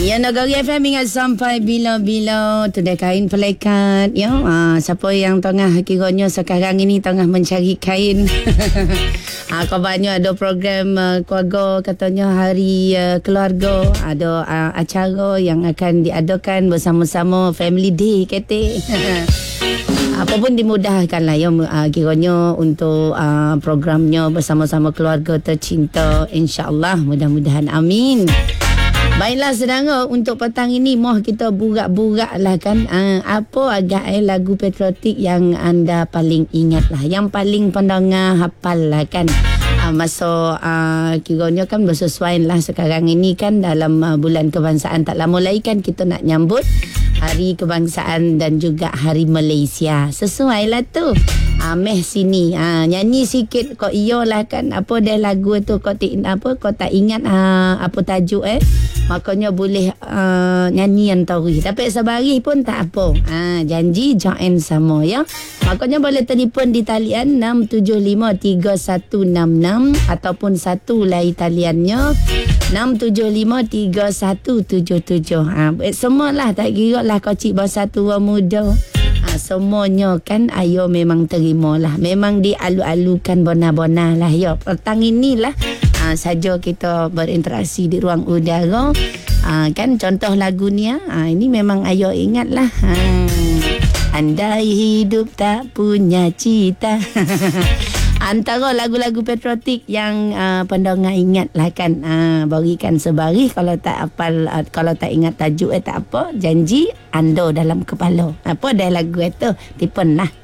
Ya, Nagari FM ingat sampai bila-bila tudai kain pelekat. Ya, siapa yang tengah kiranya sekarang ini tengah mencari kain. Kabarnya ada program keluarga, katanya hari keluarga. Ada acara yang akan diadakan bersama-sama Family Day kata. Apa pun dimudahkan lah ya, kiranya untuk programnya bersama-sama keluarga tercinta. InsyaAllah, mudah-mudahan amin. Baiklah saudara, untuk petang ini moh kita burak-burak lah kan. Apa agak lagu patriotik yang anda paling ingat lah, yang paling pendengar hafal lah kan. Masa kiranya kan bersesuaian lah sekarang ini kan dalam bulan kebangsaan, tak lama lagi kan kita nak nyambut Hari Kebangsaan dan juga Hari Malaysia. Sesuai lah tu. Meh sini nyanyi sikit kau iyalah kan. Apa dah lagu tu kau tak ingat apa tajuk makanya boleh nyanyi yang tahu. Tapi sabari pun tak apa. Janji join sama ya. Makanya boleh telefon di talian 6753166 ataupun satu lah taliannya 6753177. Semualah, tak kira lah kecil besar tua muda. Semuanya kan ayo memang terima lah. Memang dialu-alukan bona-bona lah ya. Petang inilah saja kita berinteraksi di ruang udara. Kan contoh lagu ni ini memang ayo ingat lah. Andai hidup tak punya cita. Antara lagu-lagu patriotik yang pendengar ingat lah kan. Berikan sebaris. Kalau tak hafal, kalau tak ingat tajuk tak apa. Janji anda dalam kepala. Apa dah lagu itu? Tipun lah.